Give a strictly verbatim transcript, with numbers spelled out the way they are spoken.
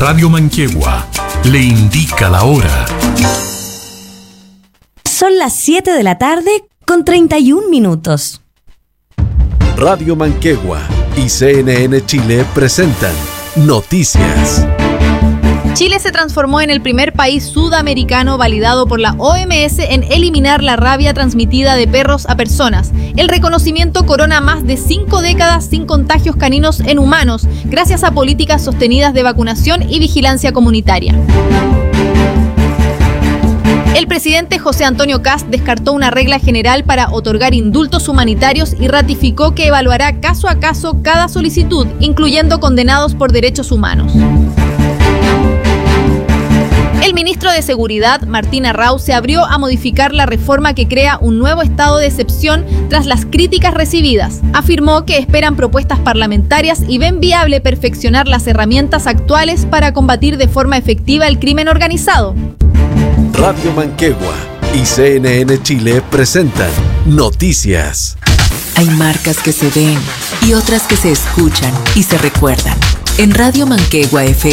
Radio Manquehue le indica la hora. Son las siete de la tarde con treinta y un minutos. Radio Manquehue y C N N Chile presentan Noticias. Chile se transformó en el primer país sudamericano validado por la O M S en eliminar la rabia transmitida de perros a personas. El reconocimiento corona más de cinco décadas sin contagios caninos en humanos, gracias a políticas sostenidas de vacunación y vigilancia comunitaria. El presidente José Antonio Kast descartó una regla general para otorgar indultos humanitarios y ratificó que evaluará caso a caso cada solicitud, incluyendo condenados por derechos humanos. El ministro de Seguridad, Martín Arrau, se abrió a modificar la reforma que crea un nuevo estado de excepción tras las críticas recibidas. Afirmó que esperan propuestas parlamentarias y ven viable perfeccionar las herramientas actuales para combatir de forma efectiva el crimen organizado. Radio Manquehue y C N N Chile presentan Noticias. Hay marcas que se ven y otras que se escuchan y se recuerdan. En Radio Manquehue F